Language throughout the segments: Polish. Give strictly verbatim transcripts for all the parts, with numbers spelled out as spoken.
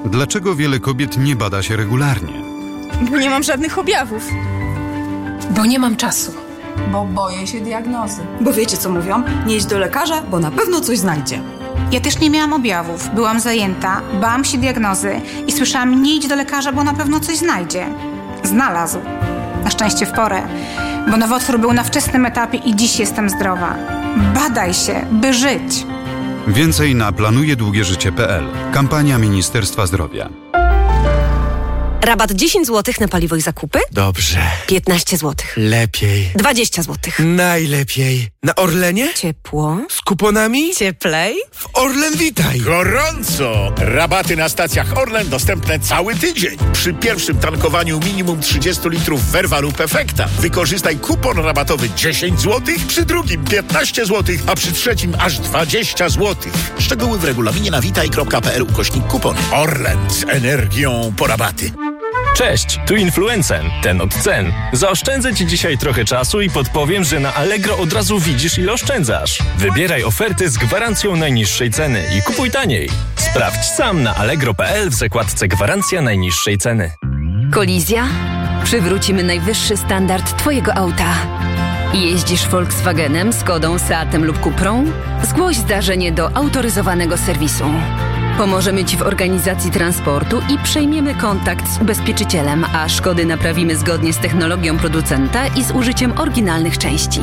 Dlaczego wiele kobiet nie bada się regularnie? Bo nie mam żadnych objawów. Bo nie mam czasu. Bo boję się diagnozy. Bo wiecie co mówią? Nie idź do lekarza, bo na pewno coś znajdzie. Ja też nie miałam objawów, byłam zajęta, bałam się diagnozy i słyszałam: nie idź do lekarza, bo na pewno coś znajdzie. Znalazł. Na szczęście w porę, bo nowotwór był na wczesnym etapie i dziś jestem zdrowa. Badaj się, by żyć. Więcej na planujedługieżycie kropka p l. Kampania Ministerstwa Zdrowia. Rabat dziesięć złotych na paliwo i zakupy? Dobrze. piętnaście złotych. Lepiej. dwadzieścia złotych. Najlepiej. Na Orlenie? Ciepło. Z kuponami? Cieplej. W Orlen Witaj. Gorąco! Rabaty na stacjach Orlen dostępne cały tydzień. Przy pierwszym tankowaniu minimum trzydzieści litrów Verva lub Efekta wykorzystaj kupon rabatowy dziesięć złotych, przy drugim piętnaście złotych, a przy trzecim aż dwadzieścia złotych. Szczegóły w regulaminie na witaj kropka p l ukośnik kupony. Orlen z energią po rabaty. Cześć, tu Influencen, ten od cen. Zaoszczędzę Ci dzisiaj trochę czasu i podpowiem, że na Allegro od razu widzisz, ile oszczędzasz. Wybieraj oferty z gwarancją najniższej ceny i kupuj taniej. Sprawdź sam na allegro kropka p l w zakładce Gwarancja najniższej ceny. Kolizja? Przywrócimy najwyższy standard Twojego auta. Jeździsz Volkswagenem, Skodą, Seatem lub Cuprą? Zgłoś zdarzenie do autoryzowanego serwisu. Pomożemy Ci w organizacji transportu i przejmiemy kontakt z ubezpieczycielem, a szkody naprawimy zgodnie z technologią producenta i z użyciem oryginalnych części.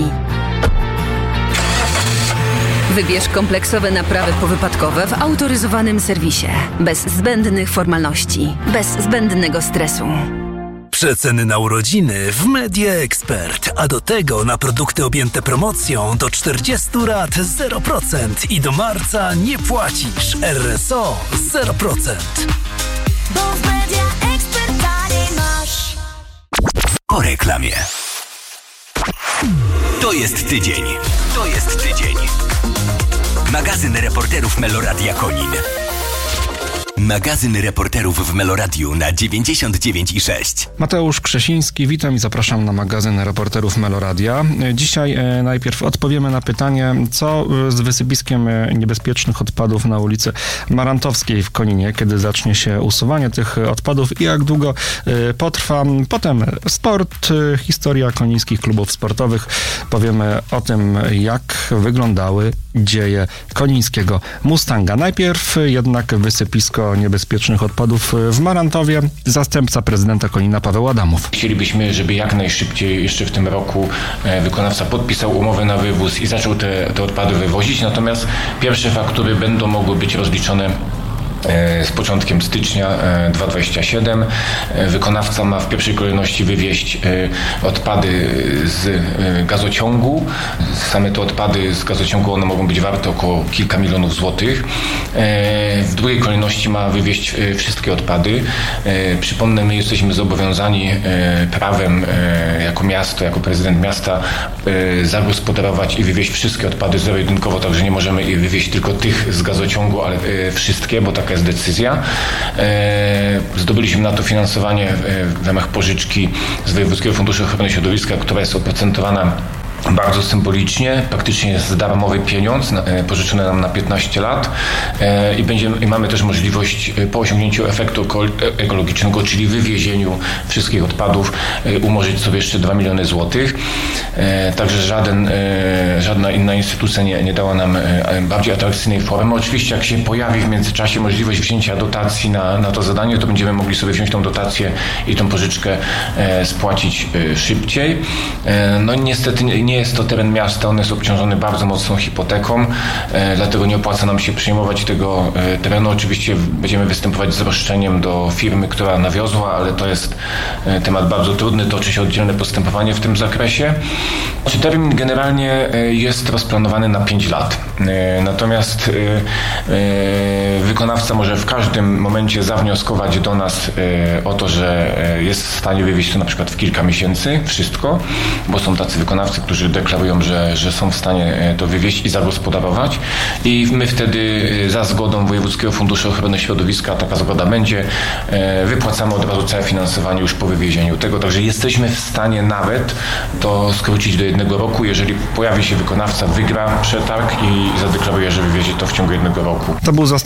Wybierz kompleksowe naprawy powypadkowe w autoryzowanym serwisie. Bez zbędnych formalności, bez zbędnego stresu. Przeceny na urodziny w Media Expert, a do tego na produkty objęte promocją do czterdziestu rat zero procent i do marca nie płacisz. R S O zero procent. Bo w Media Expert taniej masz. Po reklamie. To jest tydzień. To jest tydzień. Magazyn reporterów Meloradia Konin. Magazyn reporterów w Meloradiu na dziewięćdziesiąt dziewięć i sześć. Mateusz Krzesiński, witam i zapraszam na magazyn reporterów Meloradia. Dzisiaj e, najpierw odpowiemy na pytanie, co z wysypiskiem niebezpiecznych odpadów na ulicy Marantowskiej w Koninie, kiedy zacznie się usuwanie tych odpadów i jak długo e, potrwa. Potem sport, e, historia konińskich klubów sportowych. Powiemy o tym, jak wyglądały dzieje konińskiego Mustanga. Najpierw jednak wysypisko niebezpiecznych odpadów w Marantowie. Zastępca prezydenta Konina Paweł Adamów. Chcielibyśmy, żeby jak najszybciej jeszcze w tym roku wykonawca podpisał umowę na wywóz i zaczął te, te odpady wywozić, natomiast pierwsze faktury będą mogły być rozliczone z początkiem stycznia dwa tysiące dwudziestego siódmego. Wykonawca ma w pierwszej kolejności wywieźć odpady z gazociągu. Same te odpady z gazociągu, one mogą być warte około kilka milionów złotych. W drugiej kolejności ma wywieźć wszystkie odpady. Przypomnę, my jesteśmy zobowiązani prawem jako miasto, jako prezydent miasta zagospodarować i wywieźć wszystkie odpady zero-jedynkowo, także nie możemy wywieźć tylko tych z gazociągu, ale wszystkie, bo tak jest decyzja. Zdobyliśmy na to finansowanie w ramach pożyczki z Wojewódzkiego Funduszu Ochrony Środowiska, która jest oprocentowana bardzo symbolicznie, praktycznie jest darmowy pieniądz, pożyczony nam na piętnaście lat i, będziemy, i mamy też możliwość po osiągnięciu efektu ekologicznego, czyli wywiezieniu wszystkich odpadów, umorzyć sobie jeszcze dwa miliony złotych. Także żaden, żadna inna instytucja nie, nie dała nam bardziej atrakcyjnej formy. Oczywiście jak się pojawi w międzyczasie możliwość wzięcia dotacji na, na to zadanie, to będziemy mogli sobie wziąć tą dotację i tą pożyczkę spłacić szybciej. No i niestety nie jest to teren miasta, on jest obciążony bardzo mocną hipoteką, e, dlatego nie opłaca nam się przejmować tego e, terenu. Oczywiście będziemy występować z roszczeniem do firmy, która nawiozła, ale to jest e, temat bardzo trudny, toczy się oddzielne postępowanie w tym zakresie. Czy termin generalnie e, jest rozplanowany na pięć lat, e, natomiast e, e, wykonawca może w każdym momencie zawnioskować do nas e, o to, że e, jest w stanie wywieźć to na przykład w kilka miesięcy, wszystko, bo są tacy wykonawcy, którzy deklarują, że, że są w stanie to wywieźć i zagospodarować i my wtedy za zgodą Wojewódzkiego Funduszu Ochrony Środowiska, taka zgoda będzie, wypłacamy od razu całe finansowanie już po wywiezieniu tego, także jesteśmy w stanie nawet to skrócić do jednego roku, jeżeli pojawi się wykonawca, wygra przetarg i zadeklaruje, że wywiezie to w ciągu jednego roku. To był zastępca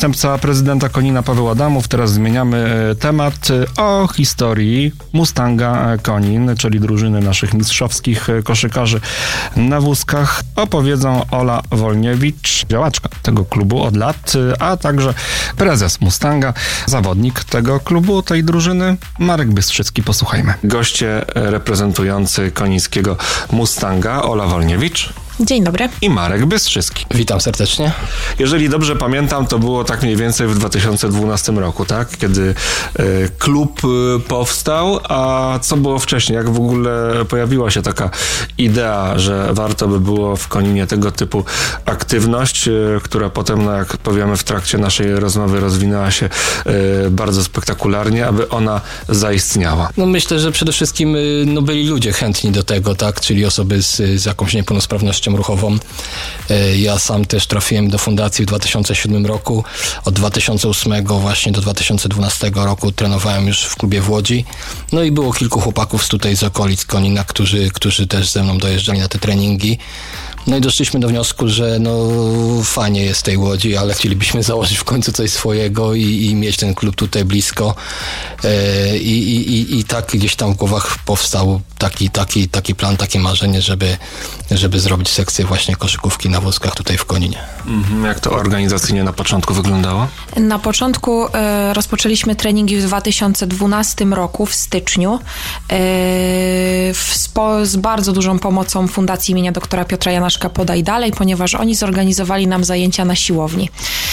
prezydenta Konina Paweł Adamów. Teraz zmieniamy temat o historii Mustanga Konin, czyli drużyny naszych mistrzowskich koszykarzy na wózkach. Opowiedzą Ola Wolniewicz, działaczka tego klubu od lat, a także prezes Mustanga, zawodnik tego klubu, tej drużyny, Marek Bystrzycki. Posłuchajmy. Goście reprezentujący konińskiego Mustanga, Ola Wolniewicz. Dzień dobry. I Marek Bystrzycki. Witam serdecznie. Jeżeli dobrze pamiętam, to było tak mniej więcej w dwa tysiące dwunastym roku, tak? Kiedy y, klub y, powstał, a co było wcześniej? Jak w ogóle pojawiła się taka idea, że warto by było w Koninie tego typu aktywność, y, która potem, no jak powiemy w trakcie naszej rozmowy, rozwinęła się y, bardzo spektakularnie, aby ona zaistniała? No myślę, że przede wszystkim y, no byli ludzie chętni do tego, tak? Czyli osoby z, z jakąś niepełnosprawnością ruchową. Ja sam też trafiłem do fundacji w dwa tysiące siódmym roku. Od dwa tysiące ósmego właśnie do dwa tysiące dwunastego roku trenowałem już w klubie w Łodzi. No i było kilku chłopaków z tutaj z okolic Konina, którzy, którzy też ze mną dojeżdżali na te treningi. No i doszliśmy do wniosku, że no fajnie jest w tej Łodzi, ale chcielibyśmy założyć w końcu coś swojego i, i mieć ten klub tutaj blisko. E, i, i, I tak gdzieś tam w głowach powstał taki, taki, taki plan, takie marzenie, żeby, żeby zrobić sekcję właśnie koszykówki na wózkach tutaj w Koninie. Mhm. Jak to organizacyjnie na początku wyglądało? Na początku e, rozpoczęliśmy treningi w dwa tysiące dwunastym roku, w styczniu, e, w spo, z bardzo dużą pomocą Fundacji imienia doktora Piotra Janaszka Podaj Dalej, ponieważ oni zorganizowali nam zajęcia na siłowni.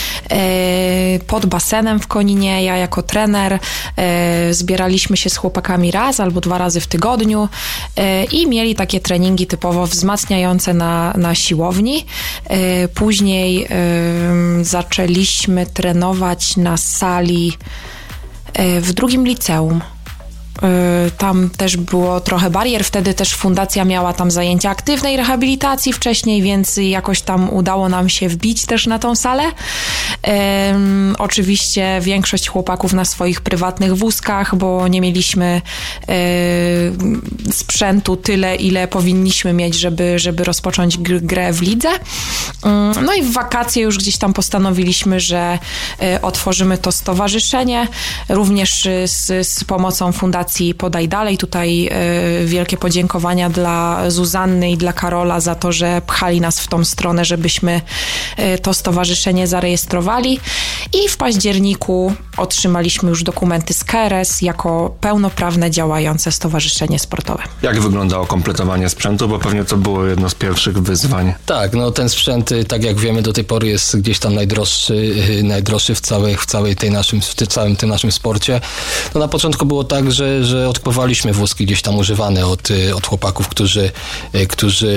E, pod basenem w Koninie, ja jako trener, e, zbieraliśmy się z chłopakami raz albo dwa razy w tygodniu e, i mieli takie treningi typowo wzmacniające na, na siłowni. E, później e, zaczęliśmy trenować na sali e, w drugim liceum. Tam też było trochę barier, wtedy też fundacja miała tam zajęcia aktywnej rehabilitacji wcześniej, więc jakoś tam udało nam się wbić też na tą salę. Um, oczywiście większość chłopaków na swoich prywatnych wózkach, bo nie mieliśmy um, sprzętu tyle, ile powinniśmy mieć, żeby, żeby rozpocząć gr- grę w lidze. Um, no i w wakacje już gdzieś tam postanowiliśmy, że um, otworzymy to stowarzyszenie, również z, z pomocą fundacji Podaj Dalej. Tutaj y, wielkie podziękowania dla Zuzanny i dla Karola za to, że pchali nas w tą stronę, żebyśmy y, to stowarzyszenie zarejestrowali. I w październiku otrzymaliśmy już dokumenty z K R S jako pełnoprawne, działające stowarzyszenie sportowe. Jak wyglądało kompletowanie sprzętu? Bo pewnie to było jedno z pierwszych wyzwań. Tak, no ten sprzęt, tak jak wiemy, do tej pory jest gdzieś tam najdroższy, najdroższy w całej, w całej tej naszym, w całym tym naszym sporcie. No na początku było tak, że, że odkupowaliśmy wózki gdzieś tam używane od, od chłopaków, którzy, którzy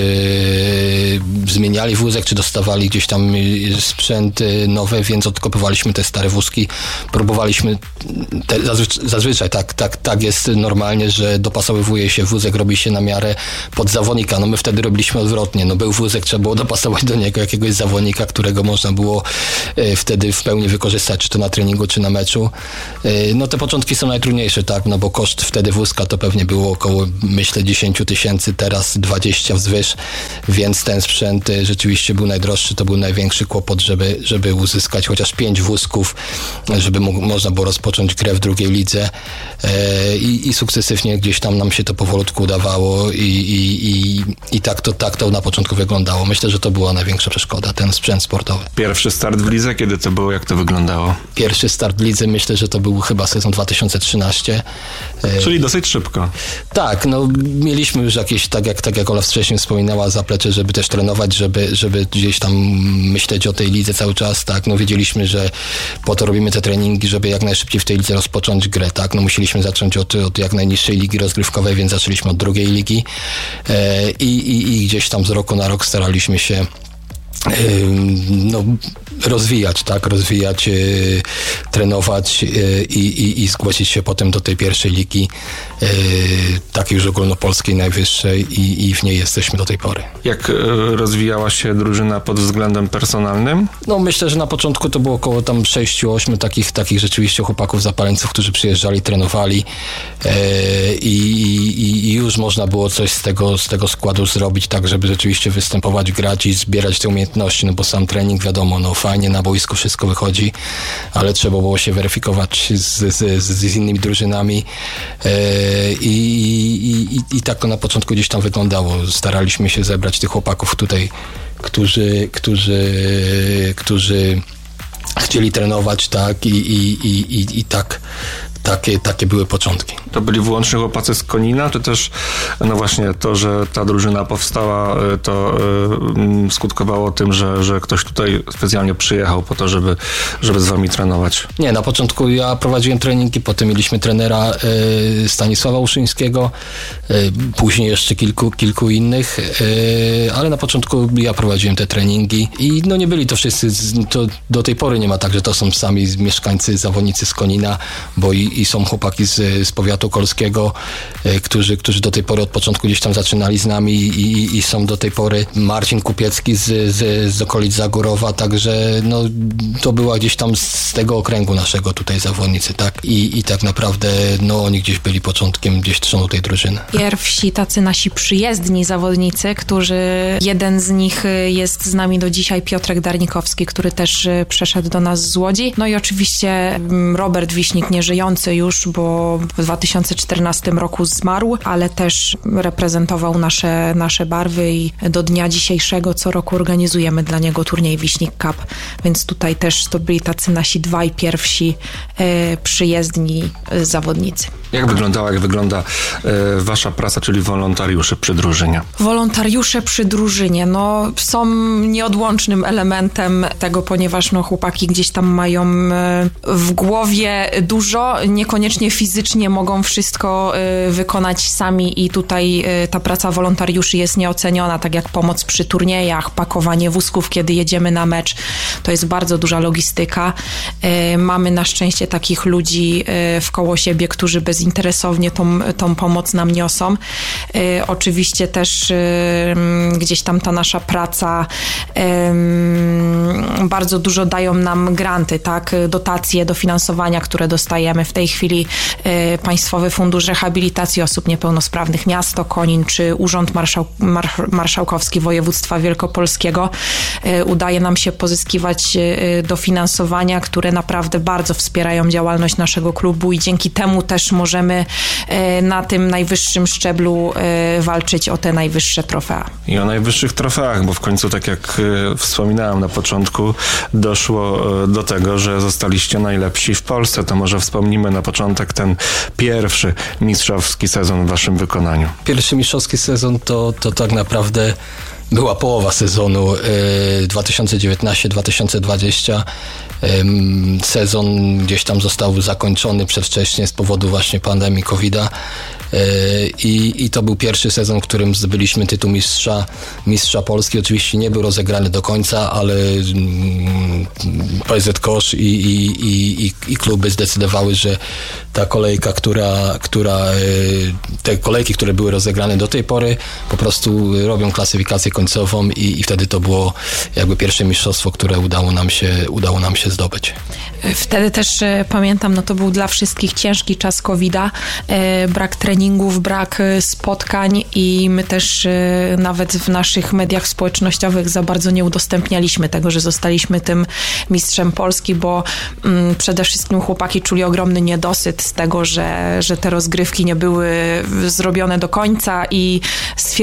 zmieniali wózek, czy dostawali gdzieś tam sprzęt nowy, więc odkupowaliśmy te stare wózki. Próbowaliśmy, te, zazwyczaj, zazwyczaj tak, tak, tak jest normalnie, że dopasowywuje się wózek, robi się na miarę pod zawodnika. No my wtedy robiliśmy odwrotnie. No był wózek, trzeba było dopasować do niego jakiegoś zawodnika, którego można było wtedy w pełni wykorzystać, czy to na treningu, czy na meczu. No te początki są najtrudniejsze, tak, no bo koszt wtedy wózka to pewnie było około, myślę, dziesięć tysięcy, teraz dwadzieścia wzwyż, więc ten sprzęt rzeczywiście był najdroższy, to był największy kłopot, żeby, żeby uzyskać chociaż pięć wózków, żeby mógł, można było rozpocząć grę w drugiej lidze e, i, i sukcesywnie gdzieś tam nam się to powolutku udawało i, i, i, i tak, to, tak to na początku wyglądało. Myślę, że to była największa przeszkoda, ten sprzęt sportowy. Pierwszy start w lidze, kiedy to było, jak to wyglądało? Pierwszy start w lidze, myślę, że to był chyba sezon dwa tysiące trzynasty. Czyli dosyć szybko. Tak, no mieliśmy już jakieś, tak jak, tak jak Ola wcześniej wspominała, zaplecze, żeby też trenować, żeby, żeby gdzieś tam myśleć o tej lidze cały czas, tak, no wiedzieliśmy, że po to robimy te treningi, żeby jak najszybciej w tej lidze rozpocząć grę, tak, no musieliśmy zacząć od, od jak najniższej ligi rozgrywkowej, więc zaczęliśmy od drugiej ligi e, i, i, i gdzieś tam z roku na rok staraliśmy się no, rozwijać, tak, rozwijać, yy, trenować yy, i, i zgłosić się potem do tej pierwszej ligi, yy, takiej już ogólnopolskiej, najwyższej i, i w niej jesteśmy do tej pory. Jak yy, rozwijała się drużyna pod względem personalnym? No myślę, że na początku to było około tam sześciu, ośmiu takich, takich rzeczywiście chłopaków zapaleńców, którzy przyjeżdżali, trenowali yy, i, i już można było coś z tego, z tego składu zrobić, tak, żeby rzeczywiście występować, grać i zbierać te umiejętności umiejętności, no bo sam trening, wiadomo, no fajnie na boisku wszystko wychodzi, ale trzeba było się weryfikować z, z, z innymi drużynami i, i, i, i tak to na początku gdzieś tam wyglądało. Staraliśmy się zebrać tych chłopaków tutaj, którzy, którzy, którzy chcieli trenować, tak, i, i, i, i, i tak Takie, takie były początki. To byli wyłącznie chłopacy z Konina, czy też no właśnie to, że ta drużyna powstała, to y, skutkowało tym, że, że ktoś tutaj specjalnie przyjechał po to, żeby, żeby z wami trenować? Nie, na początku ja prowadziłem treningi, potem mieliśmy trenera y, Stanisława Uszyńskiego, y, później jeszcze kilku, kilku innych, y, ale na początku ja prowadziłem te treningi i no nie byli to wszyscy, to do tej pory nie ma tak, że to są sami mieszkańcy, zawodnicy z Konina, bo i i są chłopaki z, z powiatu kolskiego, y, którzy, którzy do tej pory od początku gdzieś tam zaczynali z nami i, i są do tej pory. Marcin Kupiecki z, z, z okolic Zagórowa, także no, to była gdzieś tam z tego okręgu naszego tutaj zawodnicy, tak? I, i tak naprawdę no, oni gdzieś byli początkiem gdzieś trzonu tej drużyny. Pierwsi tacy nasi przyjezdni zawodnicy, którzy, jeden z nich jest z nami do dzisiaj, Piotrek Darnikowski, który też przeszedł do nas z Łodzi. No i oczywiście Robert Wiśnik, nieżyjący już, bo w dwa tysiące czternastym roku zmarł, ale też reprezentował nasze, nasze barwy i do dnia dzisiejszego co roku organizujemy dla niego turniej Wiśnik Cup, więc tutaj też to byli tacy nasi dwaj pierwsi e, przyjezdni e, zawodnicy. Jak wyglądała, jak wygląda e, wasza praca, czyli wolontariusze przy drużynie? Wolontariusze przy drużynie, no są nieodłącznym elementem tego, ponieważ no chłopaki gdzieś tam mają e, w głowie dużo, niekoniecznie fizycznie mogą wszystko y, wykonać sami i tutaj y, ta praca wolontariuszy jest nieoceniona, tak jak pomoc przy turniejach, pakowanie wózków, kiedy jedziemy na mecz, to jest bardzo duża logistyka. Y, mamy na szczęście takich ludzi y, wkoło siebie, którzy bezinteresownie tą, tą pomoc nam niosą. Y, oczywiście też y, gdzieś tam ta nasza praca y, bardzo dużo dają nam granty, tak, dotacje, dofinansowania, które dostajemy w tej chwili y, Państwowy Fundusz Rehabilitacji Osób Niepełnosprawnych Miasto Konin czy Urząd Marszał, Mar, Marszałkowski Województwa Wielkopolskiego. Y, udaje nam się pozyskiwać y, dofinansowania, które naprawdę bardzo wspierają działalność naszego klubu i dzięki temu też możemy y, na tym najwyższym szczeblu y, walczyć o te najwyższe trofea. I o najwyższych trofeach, bo w końcu, tak jak y, wspominałem na początku, doszło y, do tego, że zostaliście najlepsi w Polsce. To może wspomnimy na początek ten pierwszy mistrzowski sezon w waszym wykonaniu. Pierwszy mistrzowski sezon to, to tak naprawdę była połowa sezonu y, dwa tysiące dziewiętnasty dwa tysiące dwudziesty. Y, sezon gdzieś tam został zakończony przedwcześnie z powodu właśnie pandemii kowida. I, I to był pierwszy sezon, w którym zdobyliśmy tytuł mistrza, mistrza Polski. Oczywiście nie był rozegrany do końca, ale P Z Kosz i, i, i, i kluby zdecydowały, że ta kolejka, która, która, te kolejki, które były rozegrane do tej pory, po prostu robią klasyfikację końcową i, i wtedy to było jakby pierwsze mistrzostwo, które udało nam się, udało nam się zdobyć. Wtedy też e, pamiętam, no to był dla wszystkich ciężki czas kowida, e, brak treningów, brak spotkań i my też e, nawet w naszych mediach społecznościowych za bardzo nie udostępnialiśmy tego, że zostaliśmy tym mistrzem Polski, bo mm, przede wszystkim chłopaki czuli ogromny niedosyt z tego, że, że te rozgrywki nie były zrobione do końca i stwierdzili,